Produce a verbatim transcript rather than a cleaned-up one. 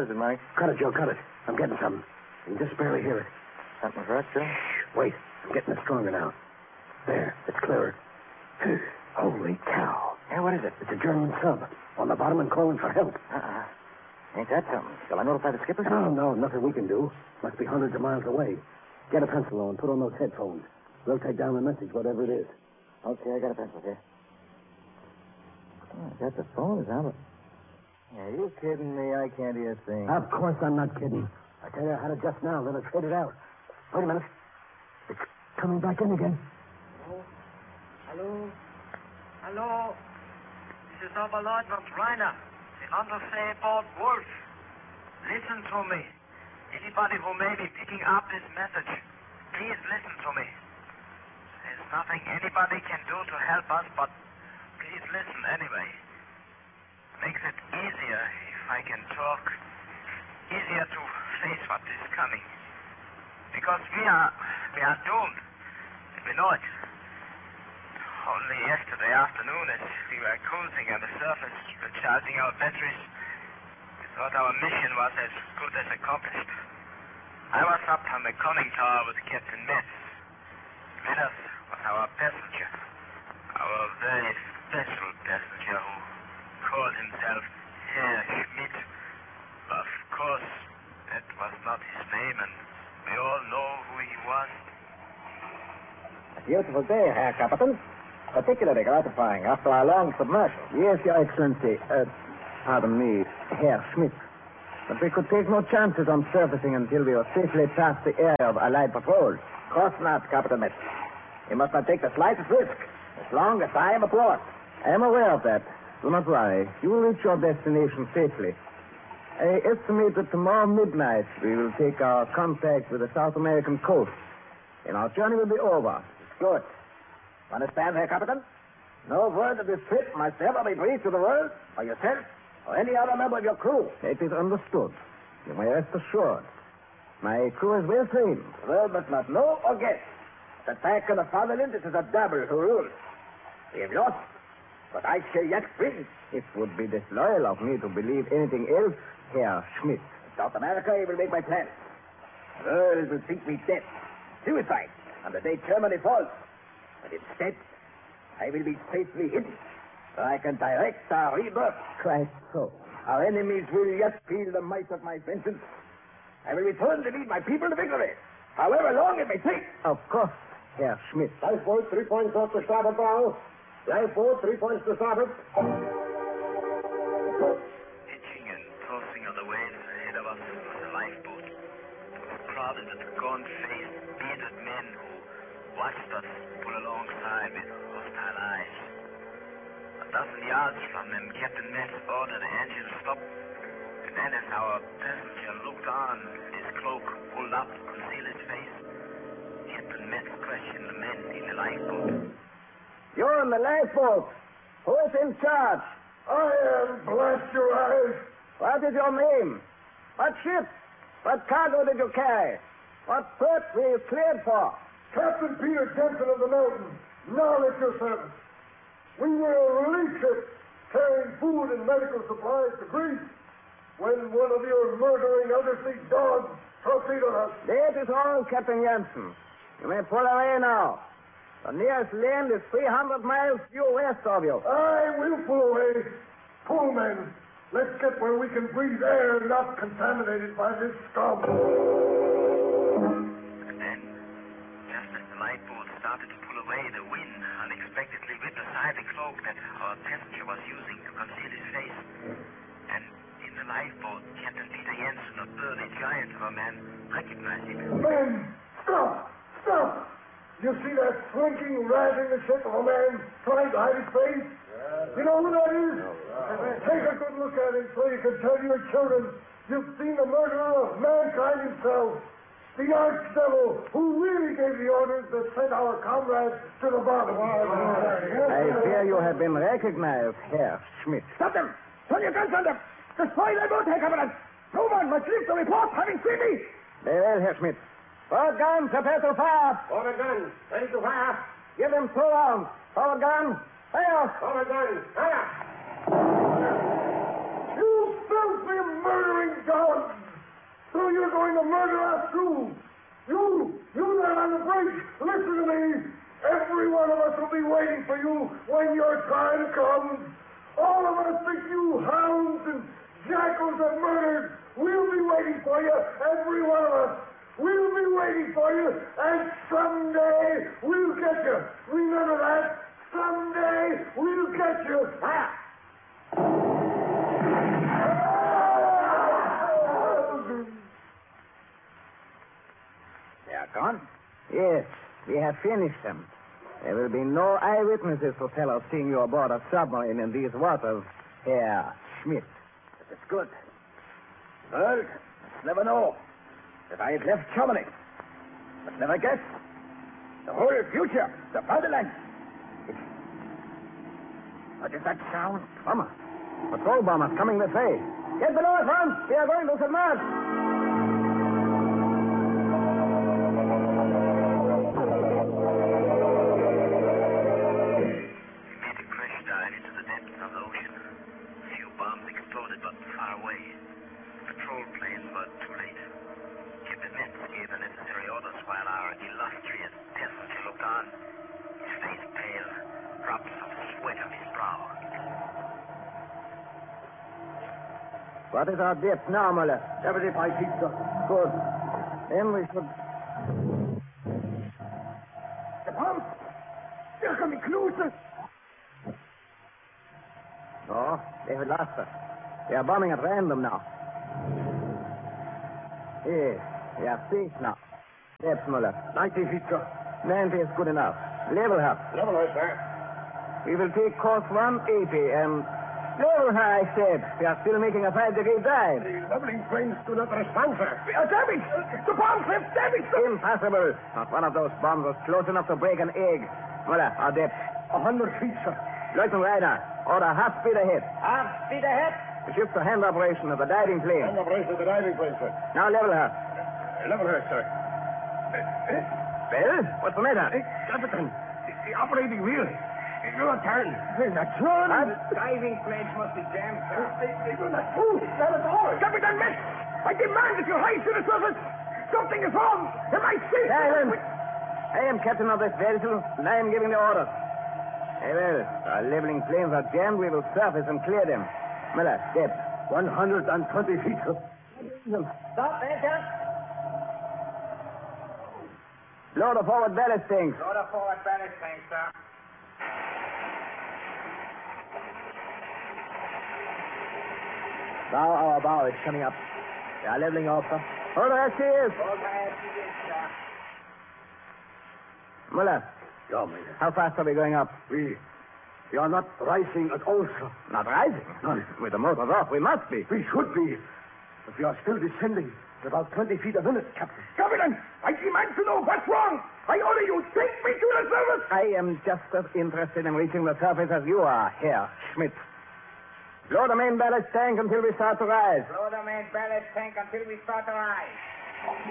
What is it, Mike? Cut it, Joe, cut it. I'm getting something. You can just barely hear it. Something for us, Joe? Shh, wait. I'm getting it stronger now. There, it's clearer. Holy cow. Yeah, what is it? It's a German sub. On the bottom and calling for help. Uh-uh. Ain't that something? Shall I notify the skipper? No, no, nothing we can do. Must be hundreds of miles away. Get a pencil on, put on those headphones. We'll take down the message, whatever it is. Okay, I got a pencil here. Oh, I got the phone, is that it? Are you kidding me? I can't hear a thing. Of course I'm not kidding. I tell you, I had it just now, then it faded out. Wait a minute. It's coming back in again. Hello? Hello? Hello? This is Oberleutnant Reiner, the undersea boat Wolf. Listen to me. Anybody who may be picking up this message, please listen to me. There's nothing anybody can do to help us, but please listen anyway. Makes it easier if I can talk. Easier to face what is coming. Because we are, we are doomed. And we know it. Only yesterday afternoon, as we were cruising on the surface, recharging our batteries, we thought our mission was as good as accomplished. I was up on the conning tower with Captain Metz. Metz was our passenger. Our very special passenger who called himself Herr Schmidt. Of course, that was not his name, and we all know who he was. A beautiful day, Herr Captain. Particularly gratifying after our long submersion. Yes, Your Excellency. Uh, pardon me, Herr Schmidt. But we could take no chances on surfacing until we were safely past the area of Allied patrols. Of course not, Captain Metz. You must not take the slightest risk, as long as I am aboard. I am aware of that. Do not worry. You will reach your destination safely. I estimate that tomorrow midnight we will take our contact with the South American coast, and our journey will be over. It's good. Understand, Herr Captain? No word of this trip must ever be breathed to the world, or yourself, or any other member of your crew. It is understood. You may rest assured. My crew is well trained. The world must not know or guess that back in the fatherland it is a devil who rules. We have lost, but I shall yet win. It would be disloyal of me to believe anything else, Herr Schmidt. In South America, I will make my plans. The world will think me dead, suicide, on the day Germany falls. But instead, I will be safely hidden, so I can direct our rebirth. Quite so. Our enemies will yet feel the might of my vengeance. I will return to lead my people to victory, however long it may take. Of course, Herr Schmidt. Lifeboat, three points off the starboard bow. Lifeboat, three points to starboard. Pitching and tossing on the waves ahead of us was a lifeboat. It was crowded with gaunt-faced, bearded men who watched us pull alongside with hostile eyes. A dozen yards from them, Captain Metz ordered the engine to stop. And then as our passenger looked on, his cloak pulled up to conceal his face, Captain Metz questioned the men in the lifeboat. You're in the lifeboat. Who is in charge? I am, blast your eyes. What is your name? What ship? What cargo did you carry? What port were you cleared for? Captain Peter Jensen of the Mountain, now at your service. We were a relief ship carrying food and medical supplies to Greece when one of your murdering undersea dogs torpedoed us. That is all, Captain Jensen. You may pull away now. The nearest land is three hundred miles due west of you. I will pull away. Pull, men. Let's get where we can breathe air not contaminated by this scum. Started to pull away, the wind unexpectedly whipped aside the cloak that our passenger was using to conceal his face. And in the lifeboat, Captain Peter Jensen, a burly giant of a man, recognized him. Men, stop! Stop! You see that slinking rat in the ship of a man trying to hide his face? Yeah. You know who that is? Yeah. Take a good look at him so you can tell your children you've seen the murderer of mankind himself. The archdevil who really gave the orders that sent our comrades to the bottom. I fear you have been recognized, Herr Schmidt. Stop them! Turn your guns on them! Destroy their boat, Herr Commandant! No one must live to report having seen me! Very well, Herr Schmidt. Forward gun, prepare to fire! Forward gun, ready to fire! Give them two rounds. Forward gun, fire! Forward gun, fire! You filthy murdering dog! going to murder us, too. You, you there on the bridge, listen to me. Every one of us will be waiting for you when your time comes. All of us think you hounds and jackals have murdered. We'll be waiting for you, every one of us. We'll be waiting for you, and someday we'll get you. Remember that. Someday we'll get you. Ah! They are gone? Yes, we have finished them. There will be no eyewitnesses to tell of seeing you aboard a submarine in these waters, Herr Schmidt. That is good. Well, let's never know. If I had left Germany, but never guess. The whole future, the fatherland. It's... What is that sound? Bomber. Patrol bombers coming this way. Get below at once. We are going to submerge. We made a crash dive into the depths of the ocean. A few bombs exploded, but far away. Patrol planes were too late. Captain Metz gave the necessary orders while our illustrious passenger looked on, his face pale, drops of sweat on his brow. What is our depth now, Muller? seventy-five feet, sir. Good. Then we should... The pump! They're coming closer. No, they have lost us. They are bombing at random now. Yes, we are safe now. Depth, Muller. ninety feet, sir. ninety is good enough. Level her. Level her, sir. We will take course one eighty and... Level her, I said. We are still making a five-degree dive. The leveling planes do not respond, sir. We are damaged! The bombs have damaged them! Impossible. Not one of those bombs was close enough to break an egg. Muller, our depth. A hundred feet, sir. Lieutenant Reiner, order half speed ahead. Half speed ahead. The ship's the hand operation of the diving plane. Hand operation of the diving plane, sir. Now level her. Level her, sir. Well, what's the matter? Captain, the, the operating wheel. It will not turn. That's right. Diving planes must be jammed, sir. They, they will not move. Not at all. Captain Metz, I demand that you rise to the surface. Something is wrong. Am I safe? Silence. I am captain of this vessel, and I am giving the orders. Very well. Our leveling planes are jammed. We will surface and clear them. Miller, depth. one hundred twenty feet, sir. Stop, Major. Load the forward ballast tanks. Load the forward ballast tank, sir. Now our bow is coming up. They are leveling off, sir. Hold her as she is. Hold her as she is, sir. Muller, Yeah, Major. how fast are we going up? We, we are not rising at all, sir. Not rising. No. With the motors off, we must be. We should be. But we are still descending at about twenty feet a minute, Captain. Captain, I demand to know what's wrong. I order you, take me to the surface. I am just as interested in reaching the surface as you are, Herr Schmidt. Load the main ballast tank until we start to rise. Load the main ballast tank until we start to rise.